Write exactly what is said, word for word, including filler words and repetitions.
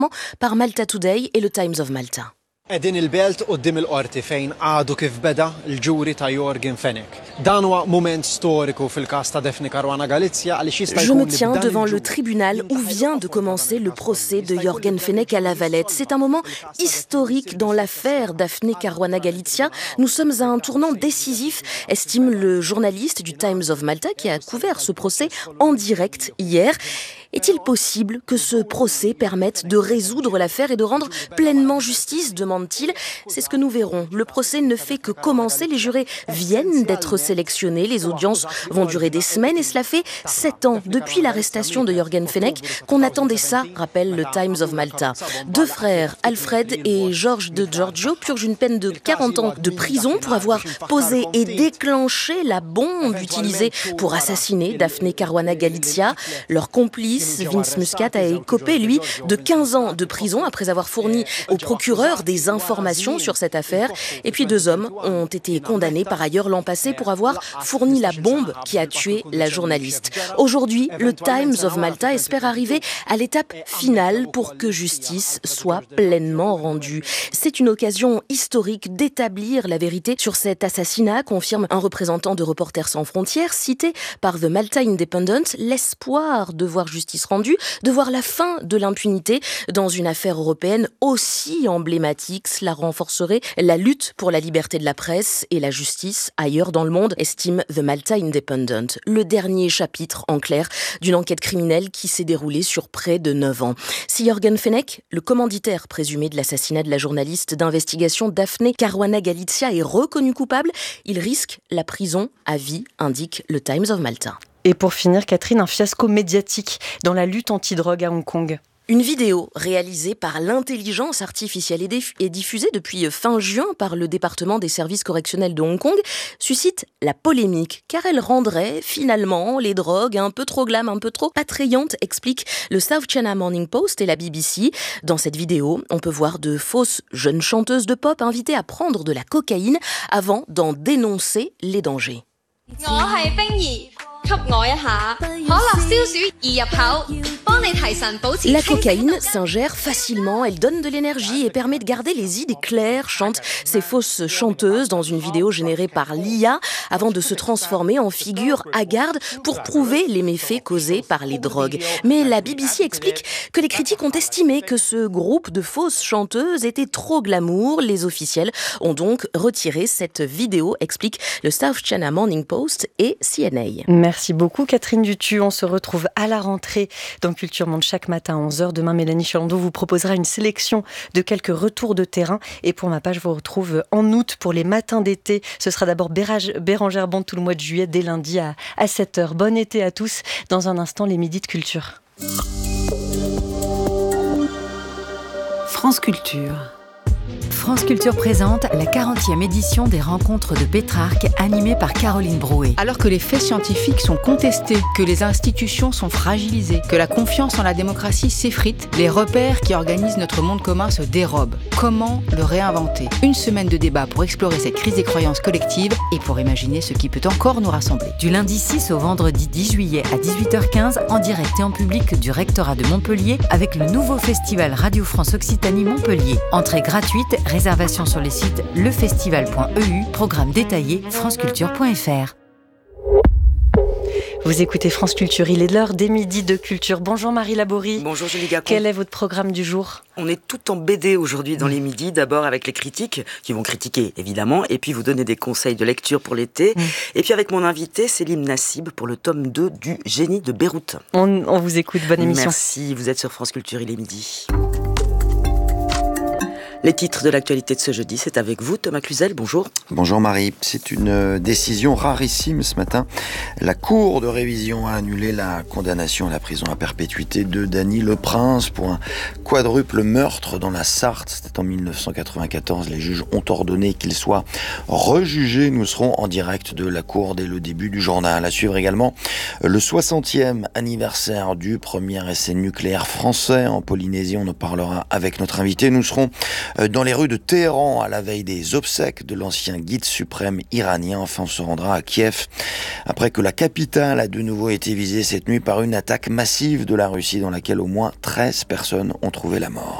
par Malta Today et le Times of Malta. Qegħdin il-belt quddiem il-qorti fejn għadu kif beda l-ġuri ta' Jorgen Fenech. Dan huwa mument storiku fil-każ ta' Daphne Caruana Galizia għaliex jista' Je jkun me li tiens b'dan devant le il-ġuri- tribunal où vient de commencer le procès de Jorgen Fenech à La Valette. C'est un moment historique dans l'affaire Daphne Caruana Galizia. Nous sommes à un tournant décisif, estime le journaliste du Times of Malta qui a couvert ce procès en direct hier. Est-il possible que ce procès permette de résoudre l'affaire et de rendre pleinement justice, demande-t-il. C'est ce que nous verrons. Le procès ne fait que commencer. Les jurés viennent d'être sélectionnés. Les audiences vont durer des semaines et cela fait sept ans depuis l'arrestation de Jorgen Fenech qu'on attendait ça, rappelle le Times of Malta. Deux frères, Alfred et George de Giorgio, purgent une peine de quarante ans de prison pour avoir posé et déclenché la bombe utilisée pour assassiner Daphne Caruana Galizia. Leur complice, Vince Muscat, a écopé, lui, de quinze ans de prison après avoir fourni au procureur des informations sur cette affaire. Et puis deux hommes ont été condamnés par ailleurs l'an passé pour avoir fourni la bombe qui a tué la journaliste. Aujourd'hui, le Times of Malta espère arriver à l'étape finale pour que justice soit pleinement rendue. C'est une occasion historique d'établir la vérité sur cet assassinat, confirme un représentant de Reporters sans frontières cité par The Malta Independent. L'espoir de voir justice rendue, de voir la fin de l'impunité dans une affaire européenne aussi emblématique. Cela renforcerait la lutte pour la liberté de la presse et la justice ailleurs dans le monde, estime The Malta Independent. Le dernier chapitre, en clair, d'une enquête criminelle qui s'est déroulée sur près de neuf ans. Si Jorgen Fenech, le commanditaire présumé de l'assassinat de la journaliste d'investigation Daphne Caruana Galizia, est reconnu coupable, il risque la prison à vie, indique le Times of Malta. Et pour finir, Catherine, un fiasco médiatique dans la lutte anti-drogue à Hong Kong. Une vidéo réalisée par l'intelligence artificielle et diff- et diffusée depuis fin juin par le département des services correctionnels de Hong Kong suscite la polémique car elle rendrait finalement les drogues un peu trop glam, un peu trop attrayantes, explique le South China Morning Post et la B B C. Dans cette vidéo, on peut voir de fausses jeunes chanteuses de pop invitées à prendre de la cocaïne avant d'en dénoncer les dangers. 我係冰兒，給我一下，可樂消暑易入口，幫你提神保持。 La cocaïne s'ingère facilement, elle donne de l'énergie et permet de garder les idées claires, chantent ces fausses chanteuses dans une vidéo générée par l'I A avant de se transformer en figure hagarde pour prouver les méfaits causés par les drogues. Mais la B B C explique que les critiques ont estimé que ce groupe de fausses chanteuses était trop glamour. Les officiels ont donc retiré cette vidéo, explique le South China Morning Post et C N A. Merci beaucoup Catherine Dutu. On se retrouve à la rentrée dans Culture Monde chaque matin à onze heures. Demain, Mélanie Chalandou vous proposera une sélection de quelques retours de terrain. Et pour ma part, je vous retrouve en août pour les matins d'été. Ce sera d'abord Bérage, Bérangère Bond tout le mois de juillet, dès lundi à, à sept heures. Bon été à tous. Dans un instant, les midis de culture. France Culture. France Culture présente la quarantième édition des Rencontres de Pétrarque, animée par Caroline Brouet. Alors que les faits scientifiques sont contestés, que les institutions sont fragilisées, que la confiance en la démocratie s'effrite, les repères qui organisent notre monde commun se dérobent. Comment le réinventer ? Une semaine de débat pour explorer cette crise des croyances collectives et pour imaginer ce qui peut encore nous rassembler. Du lundi six au vendredi dix juillet à dix-huit heures quinze, en direct et en public du rectorat de Montpellier, avec le nouveau festival Radio France Occitanie Montpellier. Entrée gratuite, réservation sur les sites lefestival point e u, programme détaillé franceculture point f r. Vous écoutez France Culture, il est l'heure des midis de culture. Bonjour Marie Laborie. Bonjour Julie Gacon. Quel est votre programme du jour ? On est tout en B D aujourd'hui dans mmh. les midis, d'abord avec les critiques, qui vont critiquer évidemment, et puis vous donner des conseils de lecture pour l'été. Mmh. Et puis avec mon invité, Céline Nassib, pour le tome deux du Génie de Beyrouth. On, on vous écoute, bonne émission. Merci, vous êtes sur France Culture, il est midi. Les titres de l'actualité de ce jeudi, c'est avec vous, Thomas Cluzel, bonjour. Bonjour Marie, c'est une décision rarissime ce matin. La Cour de révision a annulé la condamnation à la prison à perpétuité de Dany Le Prince pour un quadruple meurtre dans la Sarthe. C'était en dix-neuf cent quatre-vingt-quatorze, les juges ont ordonné qu'il soit rejugé. Nous serons en direct de la Cour dès le début du journal. À suivre également le soixantième anniversaire du premier essai nucléaire français en Polynésie. On en parlera avec notre invité. Nous serons dans les rues de Téhéran à la veille des obsèques de l'ancien guide suprême iranien. Enfin, on se rendra à Kiev après que la capitale a de nouveau été visée cette nuit par une attaque massive de la Russie dans laquelle au moins treize personnes ont trouvé la mort.